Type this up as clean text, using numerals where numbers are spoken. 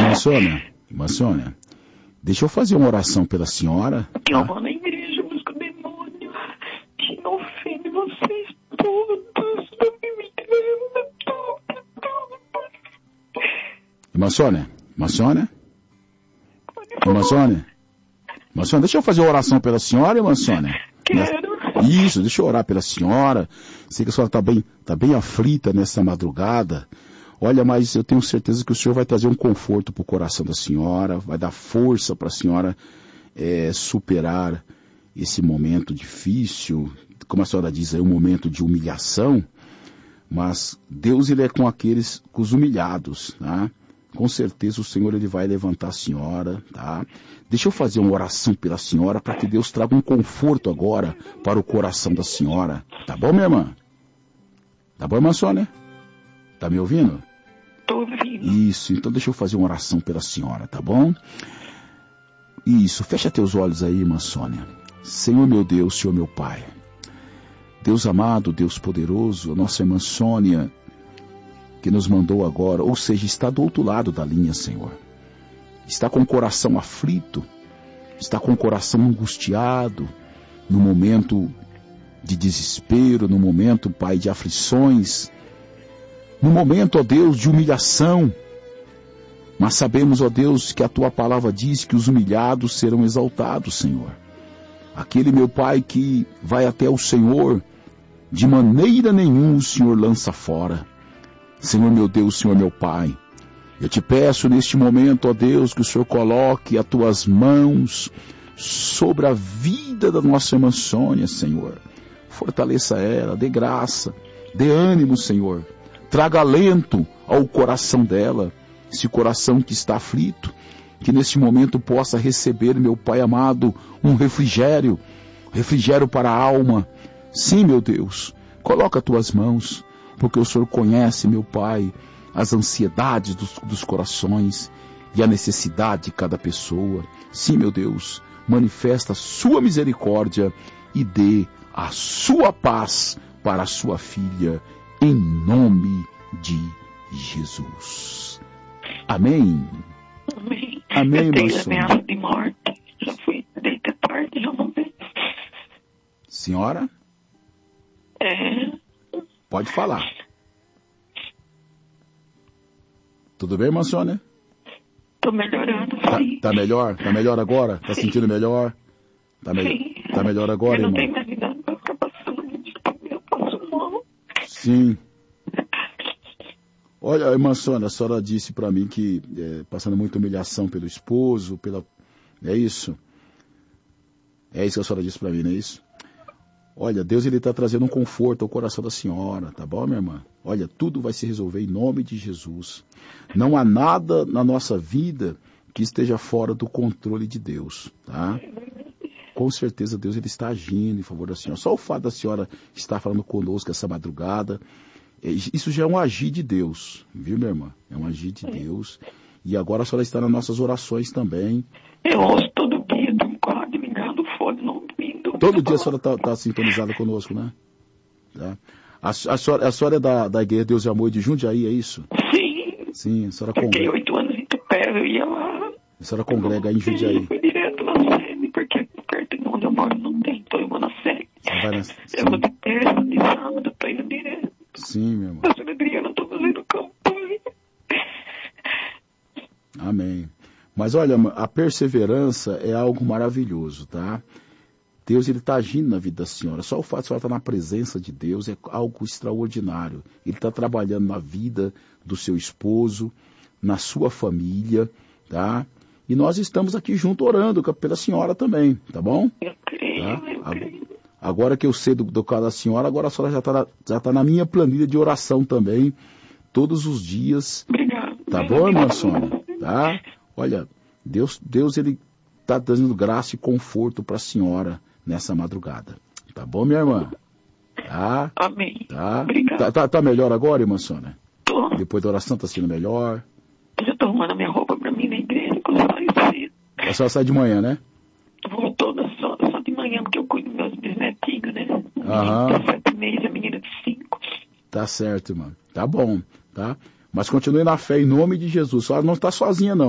Irmã Sônia, deixa eu fazer uma oração pela senhora. Eu vou na igreja, busco o demônio que ofende vocês todos, da minha igreja, tudo. Irmã Sônia, deixa eu fazer uma oração pela senhora, irmã Sônia. Quero. Isso, deixa eu orar pela senhora. Sei que a senhora está bem aflita nessa madrugada. Olha, mas eu tenho certeza que o Senhor vai trazer um conforto para o coração da senhora, vai dar força para a senhora superar esse momento difícil, como a senhora diz, é um momento de humilhação, mas Deus ele é com os humilhados, tá? Com certeza o Senhor ele vai levantar a senhora, tá? Deixa eu fazer uma oração pela senhora para que Deus traga um conforto agora para o coração da senhora. Tá bom, minha irmã? Tá bom, irmã Sônia? Tá me ouvindo? Tô ouvindo. Isso, então deixa eu fazer uma oração pela senhora, tá bom? Isso, fecha teus olhos aí, irmã Sônia. Senhor meu Deus, Senhor meu Pai. Deus amado, Deus poderoso, a nossa irmã Sônia, que nos mandou agora, ou seja, está do outro lado da linha, Senhor. Está com o coração aflito, está com o coração angustiado, no momento de desespero, no momento, Pai, de aflições, no momento, ó Deus, de humilhação. Mas sabemos, ó Deus, que a Tua palavra diz que os humilhados serão exaltados, Senhor. Aquele, meu Pai, que vai até o Senhor, de maneira nenhuma o Senhor lança fora. Senhor meu Deus, Senhor meu Pai, eu te peço neste momento, ó Deus, que o Senhor coloque as Tuas mãos sobre a vida da nossa irmã Sônia, Senhor. Fortaleça ela, dê graça, dê ânimo, Senhor. Traga alento ao coração dela, esse coração que está aflito, que neste momento possa receber, meu Pai amado, um refrigério para a alma. Sim, meu Deus, coloca as Tuas mãos, porque o Senhor conhece, meu Pai, as ansiedades dos corações e a necessidade de cada pessoa. Sim, meu Deus, manifesta a sua misericórdia e dê a sua paz para a sua filha, em nome de Jesus. Amém. Amém. Amém, eu tenho irmã Sônia. ameaça de morte. Já fui deita tarde, já não vejo. Senhora? Pode falar. Tudo bem, irmã Sônia? Tô melhorando, sim. Tá melhor? Tá melhor agora? Tá sentindo melhor? Sim. Tá melhor agora, eu não irmão? tenho mais idade pra ficar passando muito, eu passo mal. Sim. Olha, irmã Sônia, a senhora disse para mim que passando muita humilhação pelo esposo, É isso? É isso que a senhora disse para mim, não é isso? Olha, Deus ele está trazendo um conforto ao coração da senhora, tá bom, minha irmã? Olha, tudo vai se resolver em nome de Jesus. Não há nada na nossa vida que esteja fora do controle de Deus, tá? Com certeza Deus ele está agindo em favor da senhora. Só o fato da senhora estar falando conosco essa madrugada, isso já é um agir de Deus, viu, minha irmã? É um agir de Deus. E agora a senhora está nas nossas orações também. Eu ouço todo dia, tô quase ligado, fone, não ouvindo. Todo dia a senhora está sintonizada conosco, né? Tá. A senhora é da Igreja Deus e Amor de Jundiaí, é isso? Sim. Sim, a senhora Fiquei congrega. 8 anos em Tupé, eu ia lá. A senhora congrega aí em Jundiaí. Eu fui direto na sede, porque perto de onde eu moro não tem, então eu vou na sede. Eu vou de terça, de sábado, tô indo direto. Sim, meu irmão. A senhora Adriana, tô fazendo campanha. Amém. Mas olha, a perseverança é algo maravilhoso, tá? Deus ele está agindo na vida da senhora. Só o fato de a senhora estar na presença de Deus é algo extraordinário. Ele está trabalhando na vida do seu esposo, na sua família, tá? E nós estamos aqui junto orando pela senhora também, tá bom? Eu creio, Tá? eu creio. Agora que eu sei do caso da senhora, agora a senhora já tá na minha planilha de oração também, todos os dias. Obrigado. Tá bom, irmã Sônia? Tá? Olha, Deus ele está dando graça e conforto para a senhora nessa madrugada. Tá bom, minha irmã? Tá? Amém. Tá? Obrigado. Tá melhor agora, irmã Sônia? Tô. Depois da oração tá sendo melhor? Eu já tô arrumando a minha roupa pra mim na igreja, que eu saio cedo. A senhora sai de manhã, né? Vou toda só de manhã, porque eu cuido dos meus bisnetinhos, né? Aham. De 7 meses, a menina de 5. Tá certo, irmã. Tá bom, tá? Mas continue na fé em nome de Jesus. A senhora não está sozinha, não.